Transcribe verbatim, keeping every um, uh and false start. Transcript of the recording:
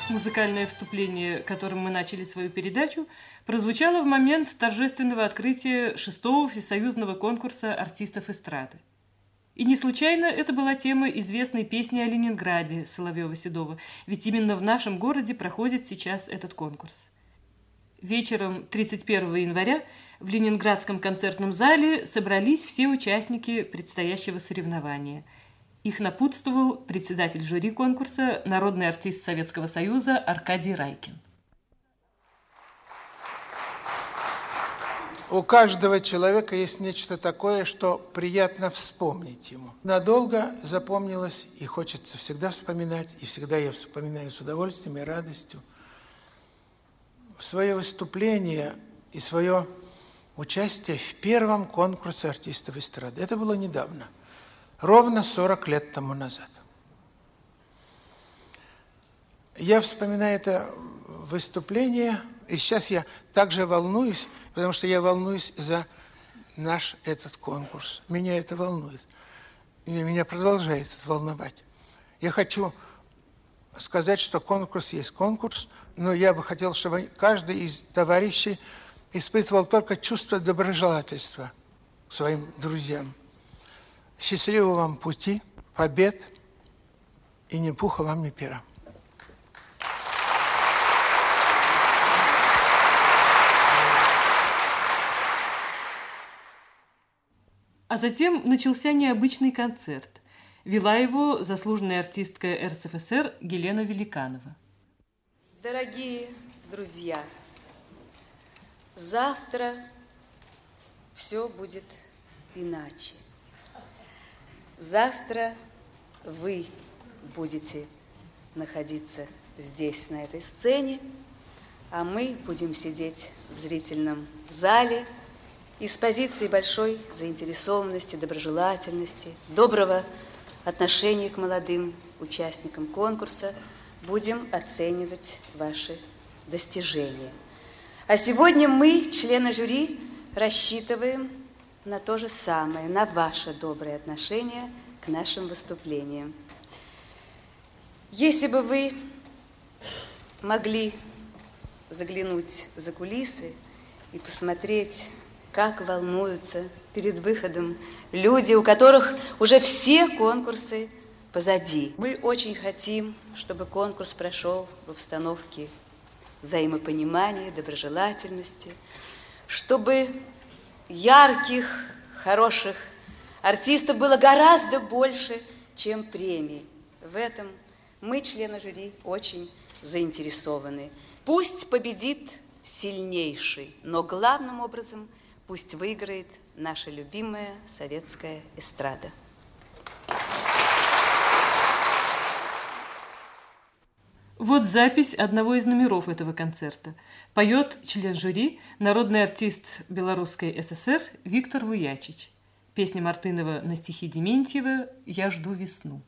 Музыкальное вступление, которым мы начали свою передачу, прозвучало в момент торжественного открытия шестого всесоюзного конкурса артистов эстрады. И не случайно это была тема известной песни о Ленинграде Соловьева-Седова, ведь именно в нашем городе проходит сейчас этот конкурс. Вечером тридцать первого января в Ленинградском концертном зале собрались все участники предстоящего соревнования. Их напутствовал председатель жюри конкурса, народный артист Советского Союза Аркадий Райкин. У каждого человека есть нечто такое, что приятно вспомнить ему. Надолго запомнилось и хочется всегда вспоминать, и всегда я вспоминаю с удовольствием и радостью свое выступление и свое участие в первом конкурсе артистов эстрады. Это было недавно. Ровно сорок лет тому назад. Я вспоминаю это выступление, и сейчас я также волнуюсь, потому что я волнуюсь за наш этот конкурс. Меня это волнует. И меня продолжает это волновать. Я хочу сказать, что конкурс есть конкурс, но я бы хотел, чтобы каждый из товарищей испытывал только чувство доброжелательства к своим друзьям. Счастливого вам пути, побед, и ни пуха вам, ни пера. А затем начался необычный концерт. Вела его заслуженная артистка эр эс эф эс эр Елена Великанова. Дорогие друзья, завтра все будет иначе. Завтра вы будете находиться здесь, на этой сцене, а мы будем сидеть в зрительном зале и с позиции большой заинтересованности, доброжелательности, доброго отношения к молодым участникам конкурса будем оценивать ваши достижения. А сегодня мы, члены жюри, рассчитываем на то же самое, на ваше доброе отношение к нашим выступлениям. Если бы вы могли заглянуть за кулисы и посмотреть, как волнуются перед выходом люди, у которых уже все конкурсы позади. Мы очень хотим, чтобы конкурс прошел в обстановке взаимопонимания, доброжелательности, чтобы ярких, хороших артистов было гораздо больше, чем премий. В этом мы, члены жюри, очень заинтересованы. Пусть победит сильнейший, но главным образом пусть выиграет наша любимая советская эстрада. Вот запись одного из номеров этого концерта. Поет член жюри, народный артист Белорусской эс эс эр Виктор Вуячич. Песня Мартынова на стихи Дементьева «Я жду весну».